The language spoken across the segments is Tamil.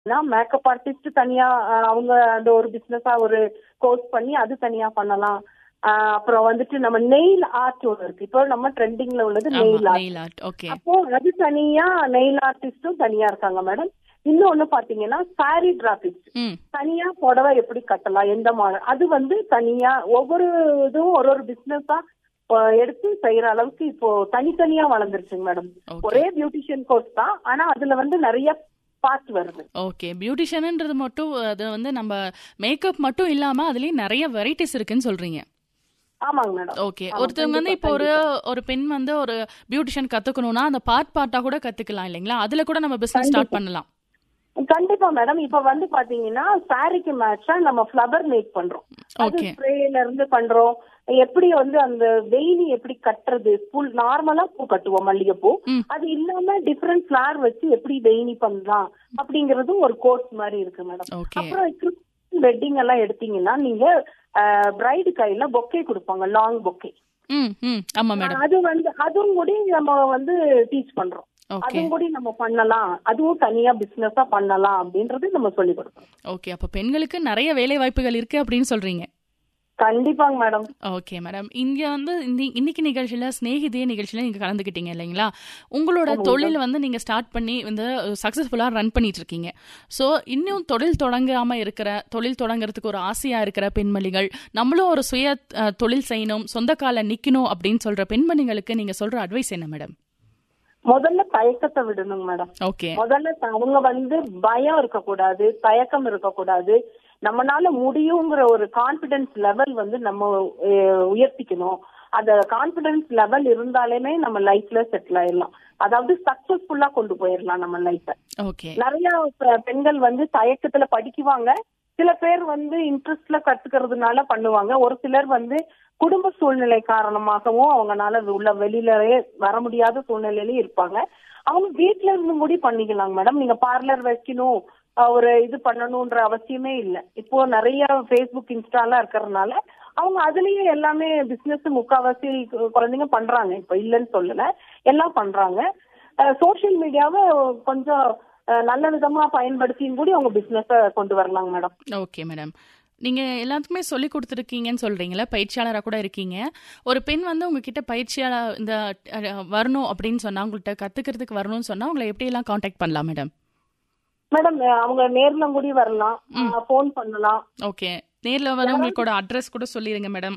மேக்கப் ஆர்டிஸ்ட் தனியா அவங்க அந்த ஒரு பிசினஸா ஒரு கோர்ஸ் பண்ணி அது தனியா பண்ணலாம். அப்புறம் வந்துட்டு நம்ம நெயில் ஆர்ட் ஒன்று இருக்கு. இப்போ நம்ம ட்ரெண்டிங்ல உள்ளது நெயில் ஆர்ட். அப்போ அது தனியா நெயில் ஆர்டிஸ்டும் தனியா இருக்காங்க மேடம். இன்னொன்னு பாத்தீங்கன்னா சாரி டிராபிஸ்ட் தனியா புடவை எப்படி கட்டலாம், எந்த மாடல், அது வந்து தனியா ஒவ்வொரு இதுவும் ஒரு பிசினஸா எடுத்து செய்யற அளவுக்கு இப்போ தனித்தனியா வளர்ந்துருச்சுங்க மேடம். ஒரே பியூட்டிஷியன் கோர்ஸ் தான், ஆனா அதுல வந்து நிறைய பார்ட் வருது. ஓகே, பியூட்டிஷியன்ன்றது மட்டும் அது வந்து நம்ம மேக்கப் மட்டும் இல்லாம அதுலயும் நிறைய வெரைட்டிஸ் இருக்குன்னு சொல்றீங்க. ஆமாங்க மேடம். ஓகே, ஒருத்தவங்க வந்து இப்போ ஒரு பெண் வந்து ஒரு பியூட்டிஷியன் கத்துக்கணும்னா அந்த பார்ட்டா கூட கத்துக்கலாம் இல்லைங்களா? அதுல கூட நம்ம பிசினஸ் ஸ்டார்ட் பண்ணலாம். கண்டிப்பா மேடம். இப்ப வந்து பாத்தீங்கன்னா சாரிக்கு மேட்சா நம்ம ஃபிளவர் மேக் பண்றோம். அது ஸ்ப்ரேல இருந்து பண்றோம். எப்படி வந்து அந்த வெயினி எப்படி கட்டுறது, நார்மலா பூ கட்டுவோம் மல்லிகைப்பூ, அது இல்லாம டிஃபரெண்ட் ஃபிளவர் வச்சு எப்படி வெயினி பண்ணலாம் அப்படிங்கறது ஒரு கோர்ஸ் மாதிரி இருக்கு மேடம். அப்புறம் வெட்டிங் எல்லாம் எடுத்தீங்கன்னா நீங்க பிரைடு கையில பொக்கே கொடுப்பாங்க, லாங் பொக்கே. அது வந்து அதுவும் கூட நம்ம வந்து டீச் பண்றோம். அதுவும் கூட நம்ம பண்ணலாம், அதுவும் தனியா பிசினஸா பண்ணலாம் அப்படின்றது நம்ம சொல்லி கொடுக்கணும். ஓகே, அப்ப பெண்களுக்கு நிறைய வேலை வாய்ப்புகள் இருக்கு அப்படின்னு சொல்றீங்க. கண்டிப்பாங்க மேடம். ஓகே மேடம், இங்க வந்து இன்னைக்கு நிகழ்ச்சியில ஸ்நேகிதே நிகழ்ச்சியில நீங்க கலந்துக்கிட்டீங்க இல்லைங்களா? உங்களோட தொழில் வந்து நீங்க ஸ்டார்ட் பண்ணி இந்த சக்சஸ்ஃபுல்லா ரன் பண்ணிட்டு இருக்கீங்க. சோ இன்னும் தொழில் தொடங்குறதுக்கு ஒரு ஆசையா இருக்கிற பெண்மணிகள், நம்மளும் ஒரு சுய தொழில் செய்யணும், சொந்த கால நிக்கணும் அப்படின்னு சொல்ற பெண்மணிகளுக்கு நீங்க சொல்ற அட்வைஸ் என்ன மேடம்? முதல்ல தயக்கத்தை விடணும் மேடம். முதல்ல அவங்க வந்து பயம் இருக்கக்கூடாது, தயக்கம் இருக்கக்கூடாது. நம்மளால முடியுங்கிற ஒரு கான்பிடன்ஸ் லெவல் வந்து நம்ம உயர்த்திக்கணும். அந்த கான்பிடன்ஸ் லெவல் இருந்தாலுமே நம்ம லைஃப்ல செட்டில் ஆயிடலாம். அதாவது சக்சஸ்ஃபுல்லா கொண்டு போயிடலாம் நம்ம லைஃப. நிறைய பெண்கள் வந்து தயக்கத்துல படிக்குவாங்க. சில பேர் வந்து இன்ட்ரெஸ்ட்ல கத்துக்கிறதுனால பண்ணுவாங்க. ஒரு சிலர் வந்து குடும்ப சூழ்நிலை காரணமாகவும் அவங்கனால வெளியிலயே வர முடியாத சூழ்நிலையிலயும் இருப்பாங்க. அவங்க வீட்டுல இருந்து கூட பண்ணிக்கலாங்க மேடம். நீங்க பார்லர் வைக்கணும், ஒரு இது பண்ணணும்ன்ற அவசியமே இல்லை. இப்போ நிறைய ஃபேஸ்புக் இன்ஸ்டாலாம் இருக்கிறதுனால அவங்க அதுலயே எல்லாமே பிசினஸ் முக்காவாசி குழந்தைங்க பண்றாங்க. இப்ப இல்லைன்னு சொல்லல, எல்லாம் பண்றாங்க. சோசியல் மீடியாவை கொஞ்சம் நல்ல விதமா பயன்படுத்தியும் கூட அவங்க பிசினஸ கொண்டு வரலாங்க மேடம். ஓகே மேடம், நீங்க எல்லாத்துக்குமே சொல்லி கொடுத்துருக்கீங்கன்னு சொல்றீங்களா, பயிற்சியாளராக கூட இருக்கீங்க. ஒரு பெண் வந்து உங்ககிட்ட பயிற்சியாளர் இந்த வரணும் அப்படின்னு சொன்னா, உங்கள்கிட்ட கத்துக்கிறதுக்கு வரணும்னு சொன்னா உங்களை எப்படி எல்லாம் கான்டாக்ட் பண்ணலாம் மேடம்? மேடம் அவங்க நேர்ல கூட வரலாம், போன் பண்ணலாம். ஓகே, நேர்ல வர உங்களோட அட்ரஸ் கூட சொல்லிருங்க மேடம்.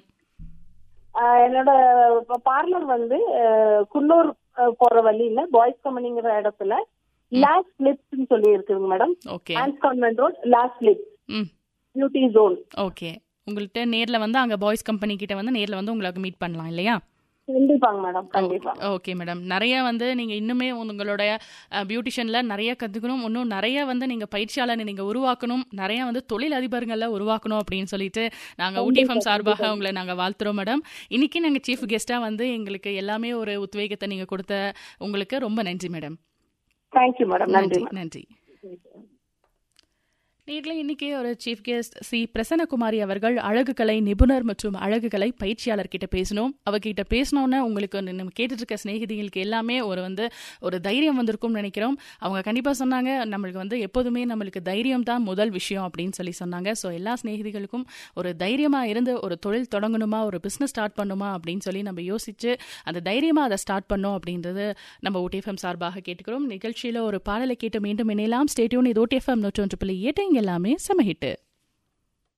என்னோட பார்லர் வந்து குன்னூர் போற வழியில பாய்ஸ் கம்பெனிங்கிற இடத்துல லாஸ்ட் லிப்ஸ் சொல்லி இருக்குங்க madam. ஆன்ஸ் convent road, last lips beauty zone. Okay, உங்கள்கிட்ட நேர்ல வந்து அங்க பாய்ஸ் கம்பெனி கிட்ட வந்து நேர்ல வந்து உங்களுக்கு மீட் பண்ணலாம் இல்லையா? கண்டிப்பாங்க மேடம், கண்டிப்பா. ஓகே மேடம், நிறைய வந்து நீங்க இன்னுமே உங்களுடைய பியூட்டிஷியன்ல நிறைய கத்துக்கணும், இன்னும் நிறைய வந்து நீங்க பயிற்சியாளர் நீங்க உருவாக்கணும், நிறைய வந்து தொழில் அதிபர்கள்ல உருவாக்கணும் அப்படின்னு சொல்லிட்டு நாங்க ஊட்டி எஃப்எம் சார்பாக உங்களை நாங்க வாழ்த்துறோம் மேடம். இன்னைக்கு நாங்க சீஃப் கெஸ்டா வந்து எங்களுக்கு எல்லாமே ஒரு உத்வேகத்தை நீங்க கொடுத்த உங்களுக்கு ரொம்ப நன்றி மேடம். Thank you madam. நன்றி. நேர்களை இன்னைக்கு ஒரு சீஃப் கெஸ்ட் சி பிரசன்னகுமாரி அவர்கள் அழகு கலை நிபுணர் மற்றும் அழகு கலை பயிற்சியாளர் கிட்ட பேசணும். அவர்கிட்ட பேசணும்னா உங்களுக்கு நம்ம கேட்டுட்டு இருக்க ஸ்நேகிதிகளுக்கு எல்லாமே ஒரு தைரியம் வந்திருக்கும்னு நினைக்கிறோம். அவங்க கண்டிப்பா சொன்னாங்க, நம்மளுக்கு வந்து எப்போதுமே நம்மளுக்கு தைரியம் தான் முதல் விஷயம் அப்படின்னு சொல்லி சொன்னாங்க. ஸோ எல்லா ஸ்நேகிதிகளுக்கும் ஒரு தைரியமா இருந்து ஒரு தொழில் தொடங்கணுமா, ஒரு பிசினஸ் ஸ்டார்ட் பண்ணுமா அப்படின்னு சொல்லி நம்ம யோசிச்சு அந்த தைரியமா அதை ஸ்டார்ட் பண்ணோம் அப்படின்றது நம்ம ஊட்டி எஃப்எம் சார்பாக கேட்டுக்கிறோம். நிகழ்ச்சியில ஒரு பாடலை கேட்டு மீண்டும் இணையலாம். Stay tune. இது ஊட்டி எஃப்எம் 101.8 எல்லாமே செம ஹிட்.